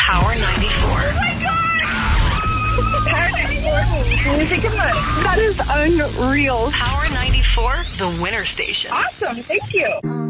Power 94. Oh my God! Power 94 music and money. That is unreal. Power 94, the winner station. Awesome. Thank you.